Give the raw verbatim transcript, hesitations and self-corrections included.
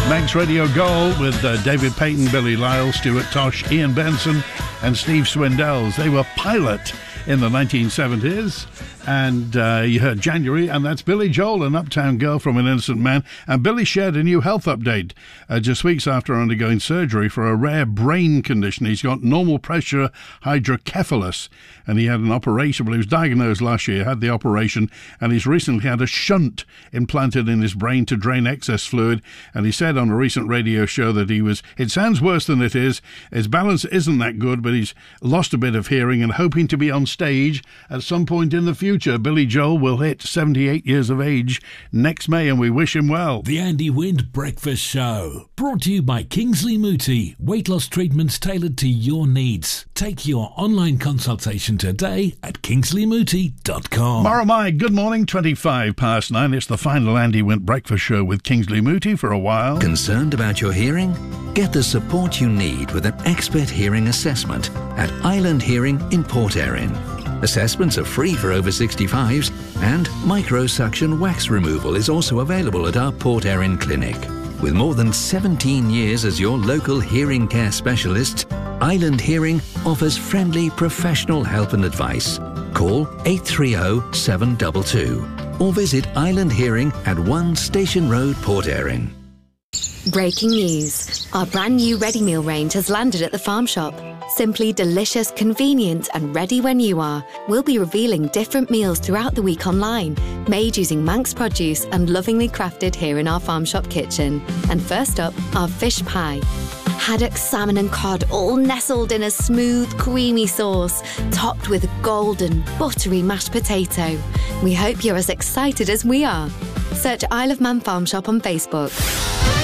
Manx Radio Gold with uh, David Payton, Billy Lyle, Stuart Tosh, Ian Benson and Steve Swindells. They were Pilot in the nineteen seventies. And uh, you heard January, and that's Billy Joel, an Uptown Girl from an Innocent Man. And Billy shared a new health update uh, just weeks after undergoing surgery for a rare brain condition. He's got normal pressure hydrocephalus, and he had an operation. Well, he was diagnosed last year, had the operation, and he's recently had a shunt implanted in his brain to drain excess fluid. And he said on a recent radio show that he was, it sounds worse than it is. His balance isn't that good, but he's lost a bit of hearing and hoping to be on stage at some point in the future. Billy Joel will hit seventy-eight years of age next May, and we wish him well. The Andy Wind Breakfast Show, brought to you by Kingsley Mooti. Weight loss treatments tailored to your needs. Take your online consultation today at kingsley mooti dot com. Moramai, good morning, twenty-five past nine. It's the final Andy Wind Breakfast Show with Kingsley Mooti for a while. Concerned about your hearing? Get the support you need with an expert hearing assessment at Island Hearing in Port Erin. Assessments are free for over sixty-fives, and microsuction wax removal is also available at our Port Erin clinic. With more than seventeen years as your local hearing care specialist, Island Hearing offers friendly professional help and advice. Call eight three zero, seven two two or visit Island Hearing at one Station Road, Port Erin. Breaking news. Our brand new ready meal range has landed at the Farm Shop. Simply delicious, convenient and ready when you are. We'll be revealing different meals throughout the week online, made using Manx produce and lovingly crafted here in our Farm Shop kitchen. And first up, our fish pie. Haddock, salmon and cod all nestled in a smooth, creamy sauce, topped with golden, buttery mashed potato. We hope you're as excited as we are. Search Isle of Man Farm Shop on Facebook.